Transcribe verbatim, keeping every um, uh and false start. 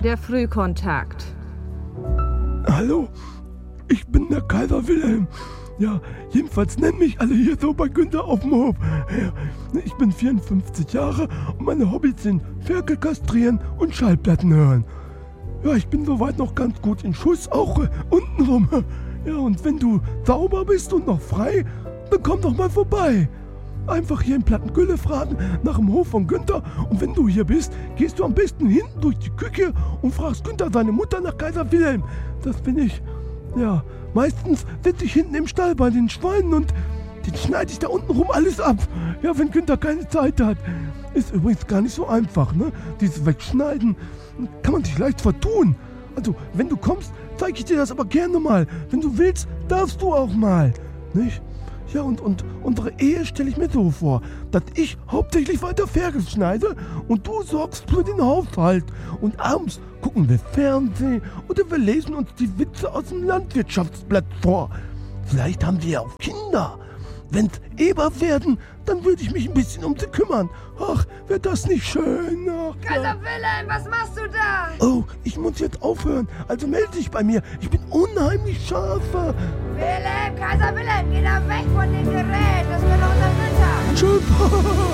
der Frühkontakt. Hallo, ich bin der Kaiser Wilhelm. Ja, jedenfalls nennen mich alle hier so bei Günther auf dem Hof. Ja, ich bin vierundfünfzig Jahre und meine Hobbys sind Ferkel kastrieren und Schallplatten hören. Ja, ich bin soweit noch ganz gut in Schuss, auch äh, untenrum. Ja, und wenn du sauber bist und noch frei, dann komm doch mal vorbei. Einfach hier in Plattengülle fragen nach dem Hof von Günther. Und wenn du hier bist, gehst du am besten hinten durch die Küche und fragst Günther seine Mutter nach Kaiser Wilhelm. Das bin ich. Ja, meistens sitze ich hinten im Stall bei den Schweinen und den schneide ich da unten rum alles ab. Ja, wenn Günther keine Zeit hat. Ist übrigens gar nicht so einfach, ne? Dieses Wegschneiden kann man sich leicht vertun. Also, wenn du kommst, zeige ich dir das aber gerne mal. Wenn du willst, darfst du auch mal. Nicht? Ja, und, und unsere Ehe stelle ich mir so vor, dass ich hauptsächlich weiter Ferkel schneide und du sorgst für den Haushalt. Und abends gucken wir Fernsehen oder wir lesen uns die Witze aus dem Landwirtschaftsblatt vor. Vielleicht haben wir ja auch Kinder. Wenn's Eber werden, dann würde ich mich ein bisschen um sie kümmern. Ach, wäre das nicht schön? Ach, Kaiser ja. Wilhelm, was machst du da? Oh, ich muss jetzt aufhören. Also melde dich bei mir. Ich bin unheimlich scharf. Wilhelm, Kaiser Wilhelm, geh da weg von dem Gerät. Das gehört unser Günther. Tschüss.